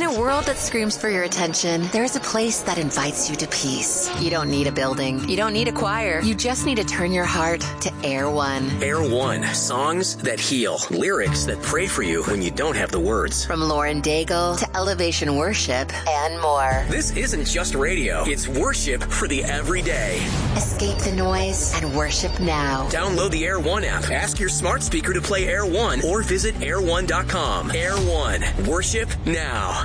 a world that screams for your attention, there's a place that invites you to peace. You don't need a building. You don't need a choir. You just need to turn your heart to Air One. Air One. Songs that heal. Lyrics that pray for you when you don't have the words. From Lauren Daigle to Elevation Worship and more. This isn't just radio. It's worship for the everyday. Escape the noise and worship now. Download the Air One app. Ask your smart speaker to play Air One or visit air1.com. Air One. Worship now.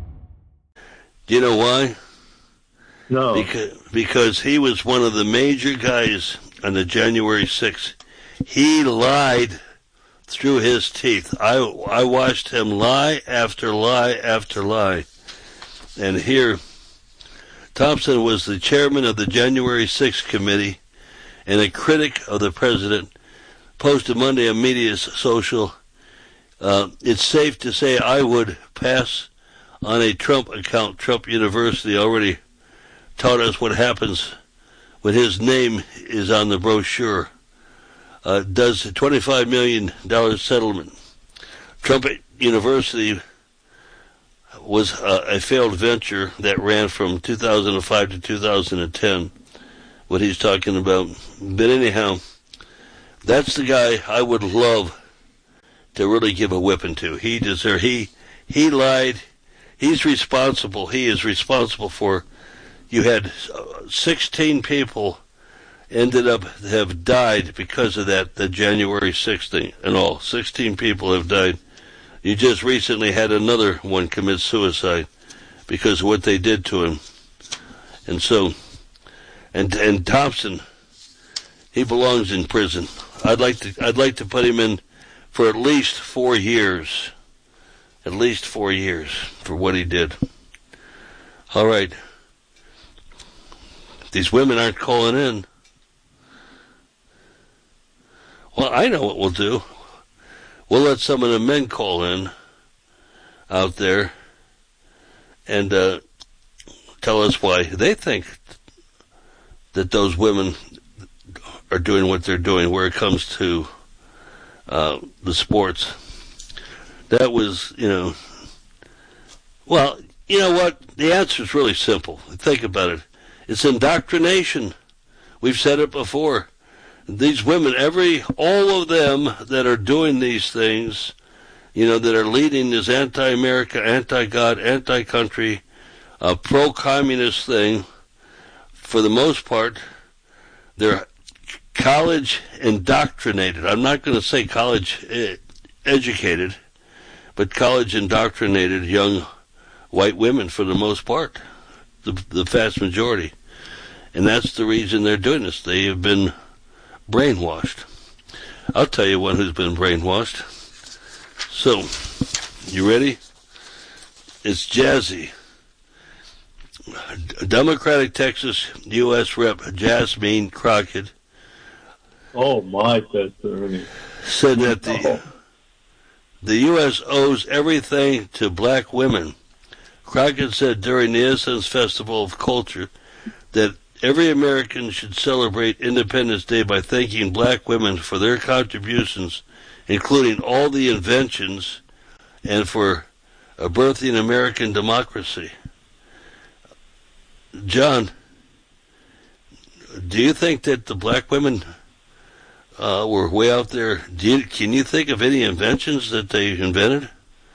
Do you know why? No. Because he was one of the major guys on the January 6th. He lied through his teeth. I watched him lie after lie after lie. And here, Thompson was the chairman of the January 6th committee and a critic of the president. Posted Monday on Media's social. It's safe to say I would pass on a Trump account. Trump University already taught us what happens when his name is on the brochure. Does a $25 million settlement. Trump University was a failed venture that ran from 2005 to 2010, what he's talking about. But anyhow, that's the guy I would love to really give a whipping to. He lied. He's responsible. He is responsible for, you had 16 people ended up have died because of that, the January 6th thing and all. 16 people have died. You just recently had another one commit suicide because of what they did to him. And so, and Thompson, he belongs in prison. I'd like to put him in for at least 4 years. At least 4 years for what he did. All right. These women aren't calling in. Well, I know what we'll do. We'll let some of the men call in out there and tell us why they think that those women are doing what they're doing where it comes to the sports. That was, well, you know what? The answer is really simple. Think about it. It's indoctrination. We've said it before. These women, all of them that are doing these things, that are leading this anti-America, anti-God, anti-country, pro-communist thing, for the most part, they're college indoctrinated. I'm not going to say college educated, but college indoctrinated young white women for the most part, the vast majority. And that's the reason they're doing this. They have been brainwashed. I'll tell you one who's been brainwashed. So, you ready? It's Jazzy. Democratic Texas U.S. Rep. Jasmine Crockett. Oh, my, that's Ernie. Said that the U.S. owes everything to black women. Crockett said during the Innocence Festival of Culture that every American should celebrate Independence Day by thanking black women for their contributions, including all the inventions, and for birthing American democracy. John, do you think that the black women were way out there? Can you think of any inventions that they invented?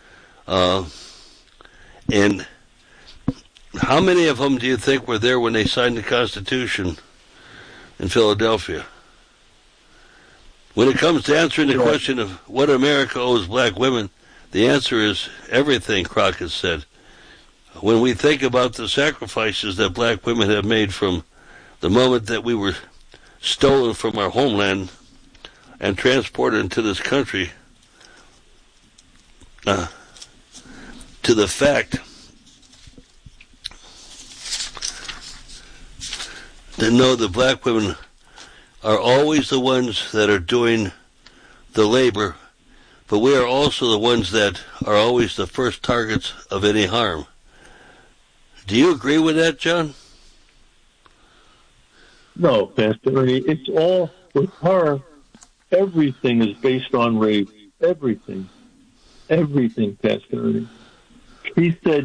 And how many of them do you think were there when they signed the Constitution in Philadelphia? When it comes to answering the question of what America owes black women, the answer is everything, Crockett said. When we think about the sacrifices that black women have made from the moment that we were stolen from our homeland and transported into this country, to the fact that no, the black women are always the ones that are doing the labor, but we are also the ones that are always the first targets of any harm. Do you agree with that, John? No, Pastor Ernie. It's all, with her, everything is based on race. Everything. Everything, Pastor Ernie. He said